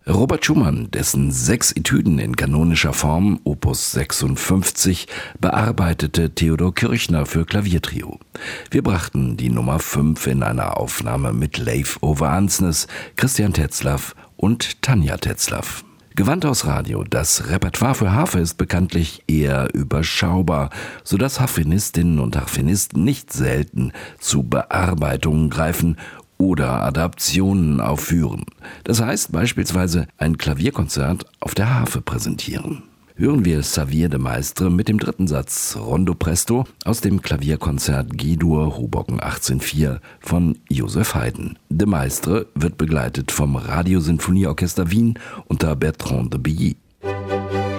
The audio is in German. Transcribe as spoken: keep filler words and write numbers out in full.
Robert Schumann, dessen sechs Etüden in kanonischer Form, Opus sechsundfünfzig, bearbeitete Theodor Kirchner für Klaviertrio. Wir brachten die Nummer fünf in einer Aufnahme mit Leif Ove Andsnes, Christian Tetzlaff und Tanja Tetzlaff. Gewandhaus Radio, das Repertoire für Harfe ist bekanntlich eher überschaubar, sodass Harfenistinnen und Harfenisten nicht selten zu Bearbeitungen greifen oder Adaptionen aufführen. Das heißt beispielsweise ein Klavierkonzert auf der Harfe präsentieren. Hören wir Xavier de Maistre mit dem dritten Satz Rondo Presto aus dem Klavierkonzert G-Dur Hoboken achtzehnhundertvier von Joseph Haydn. De Maistre wird begleitet vom Radiosinfonieorchester Wien unter Bertrand de Billy.